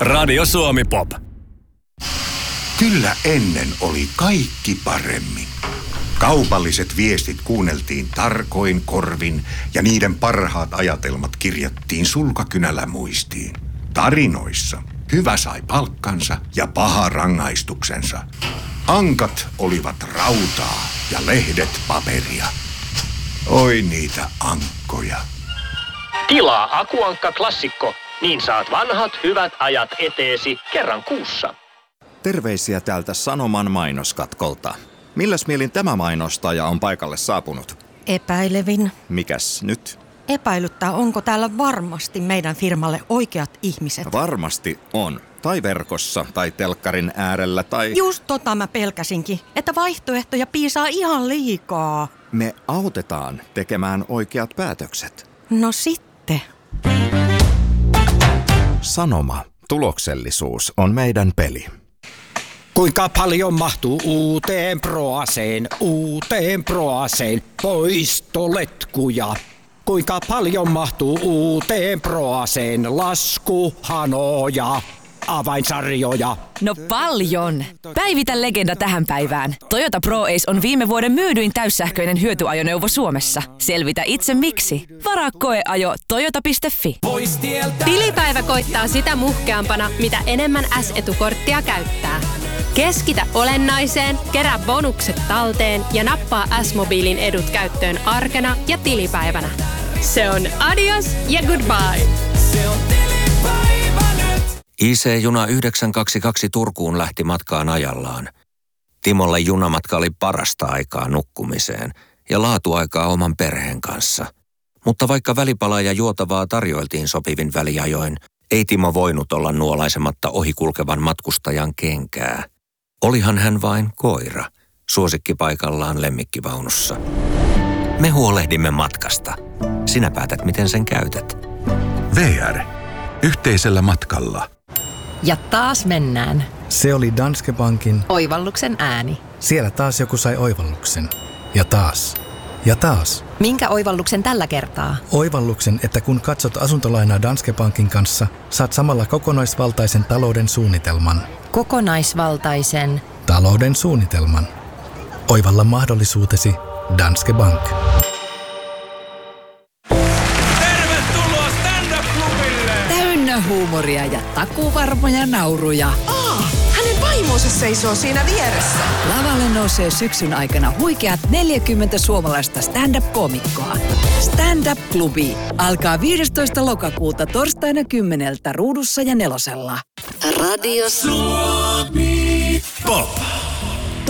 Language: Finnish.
Radio Suomi Pop. Kyllä ennen oli kaikki paremmin. Kaupalliset viestit kuunneltiin tarkoin korvin ja niiden parhaat ajatelmat kirjattiin sulkakynällä muistiin. Tarinoissa hyvä sai palkkansa ja paha rangaistuksensa. Ankat olivat rautaa ja lehdet paperia. Oi niitä ankkoja. Tilaa Akuankka Klassikko, niin saat vanhat hyvät ajat eteesi kerran kuussa. Terveisiä täältä Sanoman mainoskatkolta. Milläs mielin tämä mainostaja on paikalle saapunut? Epäilevin. Mikäs nyt? Epäilyttää, onko täällä varmasti meidän firmalle oikeat ihmiset. Varmasti on. Tai verkossa, tai telkkarin äärellä, tai... Just tota mä pelkäsinkin, että vaihtoehtoja piisaa ihan liikaa. Me autetaan tekemään oikeat päätökset. No sitten. Sanoma. Tuloksellisuus on meidän peli. Kuinka paljon mahtuu uuteen Proaseen poistoletkuja? Kuinka paljon mahtuu uuteen Proaseen laskuhanoja, avainsarjoja? No paljon! Päivitä legenda tähän päivään. Toyota ProAce on viime vuoden myydyin täyssähköinen hyötyajoneuvo Suomessa. Selvitä itse miksi. Varaa koeajo toyota.fi. Tilipäivä koittaa sitä muhkeampana, mitä enemmän S-etukorttia käyttää. Keskitä olennaiseen, kerää bonukset talteen ja nappaa S-mobiilin edut käyttöön arkena ja tilipäivänä. Se on adios ja goodbye. Se on tilipäivä nyt. IC-juna 922 Turkuun lähti matkaan ajallaan. Timolle junamatka oli parasta aikaa nukkumiseen ja laatuaikaa oman perheen kanssa. Mutta vaikka välipalaa ja juotavaa tarjoiltiin sopivin väliajoin, ei Timo voinut olla nuolaisematta ohikulkevan matkustajan kenkää. Olihan hän vain koira, suosikkipaikallaan lemmikkivaunussa. Me huolehdimme matkasta. Sinä päätät, miten sen käytät. VR. Yhteisellä matkalla. Ja taas mennään. Se oli Danske Bankin oivalluksen ääni. Siellä taas joku sai oivalluksen. Ja taas. Ja taas. Minkä oivalluksen tällä kertaa? Oivalluksen, että kun katsot asuntolainaa Danske Bankin kanssa, saat samalla kokonaisvaltaisen talouden suunnitelman. Kokonaisvaltaisen talouden suunnitelman. Oivalla mahdollisuutesi Danske Bank. Tervetuloa stand-up-klubille! Täynnä huumoria ja takuvarmoja nauruja. Hänen vaimonsa seisoo siinä vieressä. Lavalle nousee syksyn aikana huikeat 40 suomalaista stand-up-koomikkoa. Stand-up-klubi alkaa 15. lokakuuta torstaina 10 Ruudussa ja 4. Radio Suomi Pop.